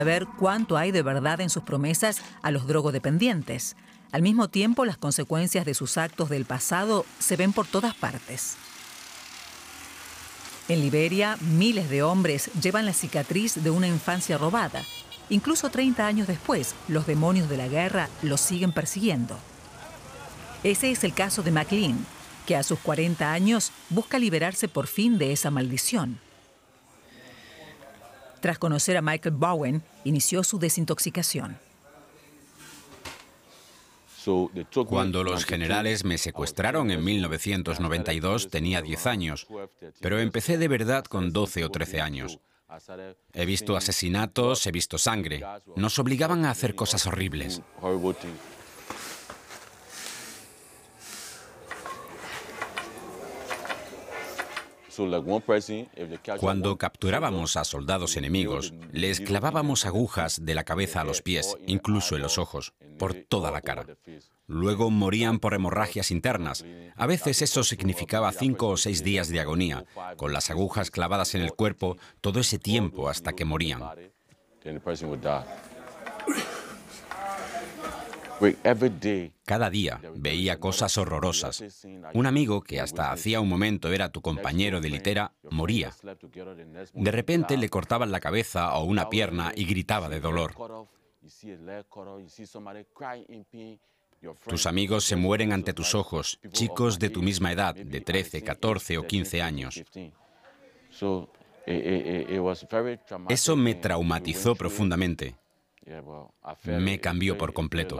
Ver cuánto hay de verdad en sus promesas a los drogodependientes. Al mismo tiempo, las consecuencias de sus actos del pasado se ven por todas partes. En Liberia, miles de hombres llevan la cicatriz de una infancia robada. Incluso 30 años después, los demonios de la guerra los siguen persiguiendo. Ese es el caso de McLean, que a sus 40 años busca liberarse por fin de esa maldición. Tras conocer a Michael Bowen, inició su desintoxicación. Cuando los generales me secuestraron en 1992 tenía 10 años, pero empecé de verdad con 12 o 13 años. He visto asesinatos, he visto sangre. Nos obligaban a hacer cosas horribles. Cuando capturábamos a soldados enemigos, les clavábamos agujas de la cabeza a los pies, incluso en los ojos, por toda la cara. Luego morían por hemorragias internas. A veces eso significaba 5 o 6 días de agonía, con las agujas clavadas en el cuerpo todo ese tiempo hasta que morían. Cada día veía cosas horrorosas. Un amigo, que hasta hacía un momento era tu compañero de litera, moría. De repente le cortaban la cabeza o una pierna y gritaba de dolor. Tus amigos se mueren ante tus ojos, chicos de tu misma edad, de 13, 14 o 15 años. Eso me traumatizó profundamente. Me cambió por completo.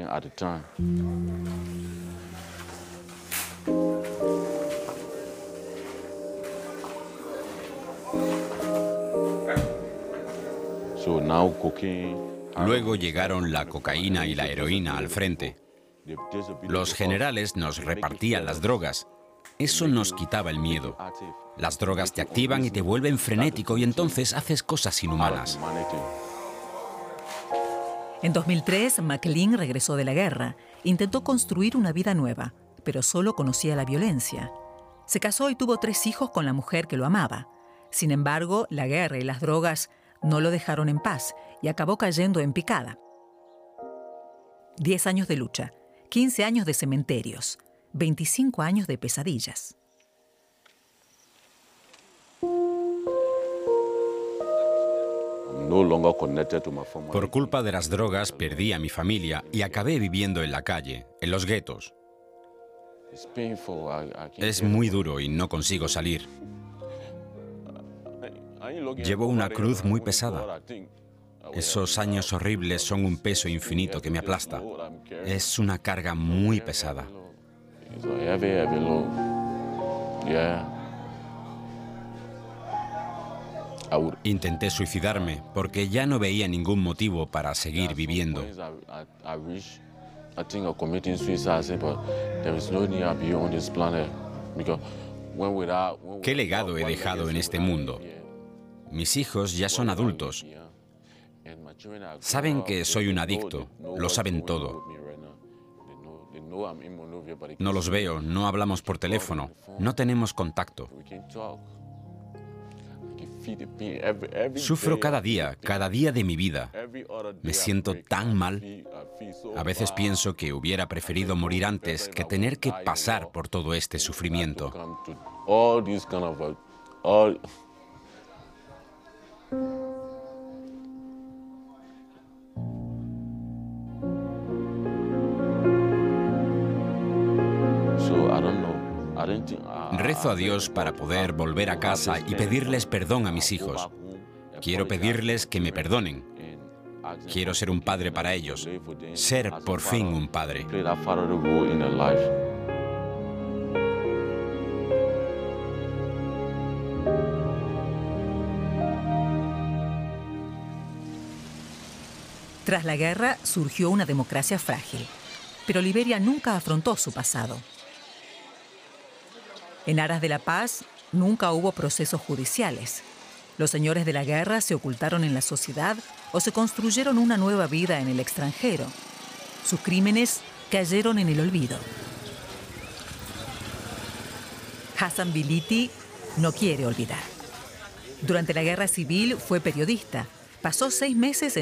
Luego llegaron la cocaína y la heroína al frente. Los generales nos repartían las drogas. Eso nos quitaba el miedo. Las drogas te activan y te vuelven frenético y entonces haces cosas inhumanas. En 2003, McLean regresó de la guerra. Intentó construir una vida nueva, pero solo conocía la violencia. Se casó y tuvo 3 hijos con la mujer que lo amaba. Sin embargo, la guerra y las drogas no lo dejaron en paz y acabó cayendo en picada. 10 años de lucha, 15 años de cementerios, 25 años de pesadillas. Por culpa de las drogas perdí a mi familia y acabé viviendo en la calle, en los guetos. Es muy duro y no consigo salir. Llevo una cruz muy pesada. Esos años horribles son un peso infinito que me aplasta. Es una carga muy pesada. Intenté suicidarme porque ya no veía ningún motivo para seguir viviendo. ¿Qué legado he dejado en este mundo? Mis hijos ya son adultos. Saben que soy un adicto, lo saben todo. No los veo, no hablamos por teléfono, no tenemos contacto. Sufro cada día de mi vida. Me siento tan mal. A veces pienso que hubiera preferido morir antes que tener que pasar por todo este sufrimiento. Rezo a Dios para poder volver a casa y pedirles perdón a mis hijos. Quiero pedirles que me perdonen. Quiero ser un padre para ellos. Ser por fin un padre. Tras la guerra surgió una democracia frágil, pero Liberia nunca afrontó su pasado. En aras de la paz, nunca hubo procesos judiciales. Los señores de la guerra se ocultaron en la sociedad o se construyeron una nueva vida en el extranjero. Sus crímenes cayeron en el olvido. Hassan Biliti no quiere olvidar. Durante la guerra civil fue periodista. Pasó 6 meses en